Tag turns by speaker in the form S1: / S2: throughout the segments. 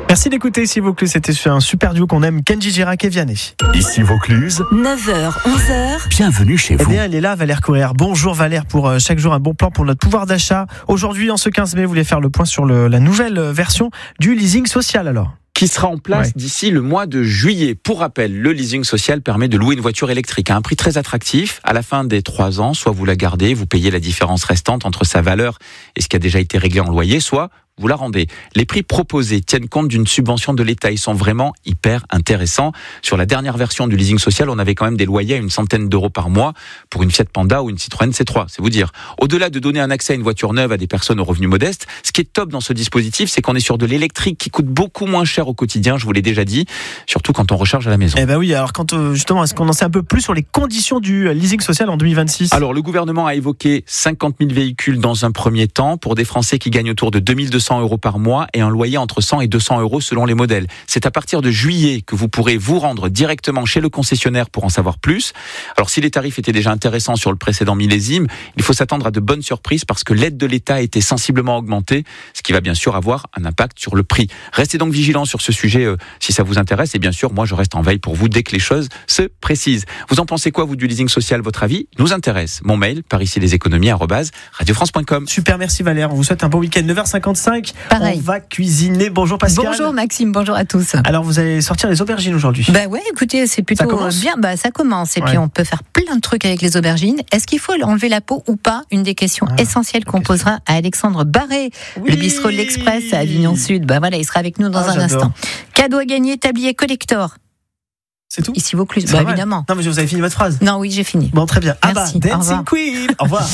S1: Merci d'écouter Ici Vaucluse, c'était sur un super duo qu'on aime, Kenji Girac et Vianney.
S2: Ici Vaucluse,
S3: 9h, 11h.
S2: bienvenue chez
S1: Eh
S2: vous.
S1: bien, elle est là, Valère Courrière. Bonjour Valère, pour chaque jour un bon plan pour notre pouvoir d'achat. Aujourd'hui, en ce 15 mai, vous voulez faire le point sur la nouvelle version du leasing social alors.
S4: Qui sera en place d'ici le mois de juillet. Pour rappel, le leasing social permet de louer une voiture électrique à un prix très attractif. À la fin des 3 ans, soit vous la gardez, vous payez la différence restante entre sa valeur et ce qui a déjà été réglé en loyer, soit vous la rendez. Les prix proposés tiennent compte d'une subvention de l'État. Ils sont vraiment hyper intéressants. Sur la dernière version du leasing social, on avait quand même des loyers à une centaine d'euros par mois pour une Fiat Panda ou une Citroën C3. C'est vous dire. Au-delà de donner un accès à une voiture neuve à des personnes aux revenus modestes, ce qui est top dans ce dispositif, c'est qu'on est sur de l'électrique qui coûte beaucoup moins cher au quotidien, je vous l'ai déjà dit, surtout quand on recharge à la maison.
S1: Eh ben oui, alors quand justement, est-ce qu'on en sait un peu plus sur les conditions du leasing social en 2026 ?
S4: Alors, le gouvernement a évoqué 50 000 véhicules dans un premier temps pour des Français qui gagnent autour de 2200 euros par mois et un loyer entre 100 et 200 euros selon les modèles. C'est à partir de juillet que vous pourrez vous rendre directement chez le concessionnaire pour en savoir plus. Alors, si les tarifs étaient déjà intéressants sur le précédent millésime, il faut s'attendre à de bonnes surprises parce que l'aide de l'État a été sensiblement augmentée, ce qui va bien sûr avoir un impact sur le prix. Restez donc vigilants sur ce sujet si ça vous intéresse et bien sûr, moi je reste en veille pour vous dès que les choses se précisent. Vous en pensez quoi, vous, du leasing social? Votre avis nous intéresse. Mon mail, pariciesleséconomies@radiofrance.com.
S1: Super, merci Valère. On vous souhaite un bon week-end. 9h55.
S3: Pareil.
S1: On va cuisiner. Bonjour Pascal.
S3: Bonjour Maxime, bonjour à tous.
S1: Alors vous allez sortir les aubergines aujourd'hui.
S3: Bah ouais, écoutez, c'est plutôt bien. Bah ça commence et puis on peut faire plein de trucs avec les aubergines. Est-ce qu'il faut enlever la peau ou pas? Une des questions essentielles qu'on posera à Alexandre Barré, le bistrot de l'Express à Avignon Sud. Bah voilà, il sera avec nous dans un instant. Cadeau à gagner, tablier collector.
S1: C'est tout?
S3: Ici Vaucluse, bah évidemment.
S1: Non mais vous avez fini votre phrase.
S3: Non, oui, j'ai fini.
S1: Bon, très bien.
S3: Merci.
S1: Dancing Queen. Au revoir.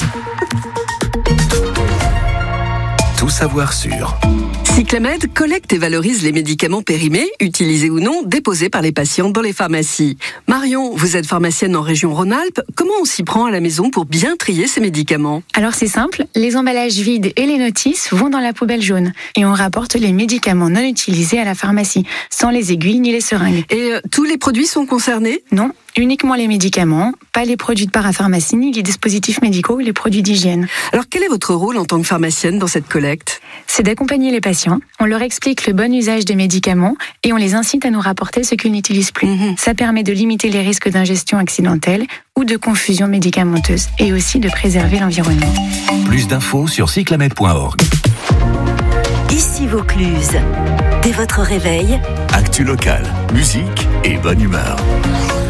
S2: Tout savoir sur
S5: Cyclamed collecte et valorise les médicaments périmés, utilisés ou non, déposés par les patients dans les pharmacies. Marion, vous êtes pharmacienne en région Rhône-Alpes. Comment on s'y prend à la maison pour bien trier ces médicaments?
S6: Alors c'est simple, les emballages vides et les notices vont dans la poubelle jaune. Et on rapporte les médicaments non utilisés à la pharmacie, sans les aiguilles ni les seringues.
S5: Et tous les produits sont concernés?
S6: Non, uniquement les médicaments, pas les produits de parapharmacie, ni les dispositifs médicaux ou les produits d'hygiène.
S5: Alors quel est votre rôle en tant que pharmacienne dans cette collecte?
S6: C'est d'accompagner les patients. On leur explique le bon usage des médicaments et on les incite à nous rapporter ce qu'ils n'utilisent plus. Ça permet de limiter les risques d'ingestion accidentelle ou de confusion médicamenteuse et aussi de préserver l'environnement.
S2: Plus d'infos sur cyclamed.org.
S3: Ici Vaucluse. Dès votre réveil,
S2: Actu locale, musique et bonne humeur.